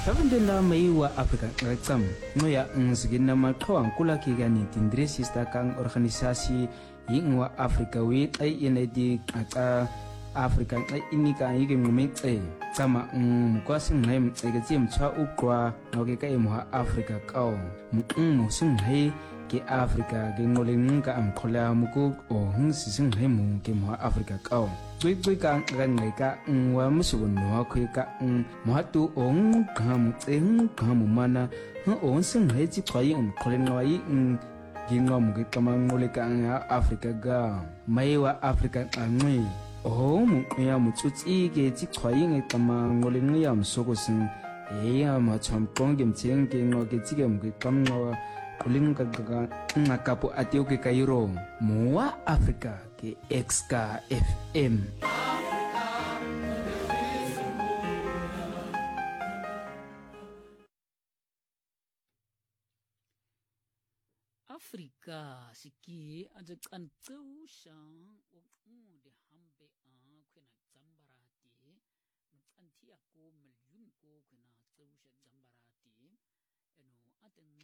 Tabandela mai wa Afrika Rexam ngoya ngsigin na maqhawang kula kiga ni tindre sista kang organisasi ying wa Afrika we ay inedi qa Afrika ay inika yige ngumetse kama kwasing ngai mtsege jem cha ukwa ngoke ka imwa Afrika kaw mu sing hai ke Afrika ge ngole nga amkhola muku o hngsi sing hai mu ke mwa Afrika kaw Gui kang ngai ka wa musugun no khwe ka mahatu ong kham tseng kham mana on sing hai chi khwai kholen ngawai gingom ge kamang ngole ka Afrika ga mai wa Afrika angwi o mu ya mu tsutsi ge chi khwai ngai kamang ngole ngayam sogosin ya ma chom kongem cheng ge ngoge chigem ge kam ngawa kuling ka ngakapu atio ke kairo muwa Afrika ke XK FM Afrika siki aja kantseu shang de hambe kwena zambarati mtsanti ako milyun ko kwena tseu sha zambarati eno aten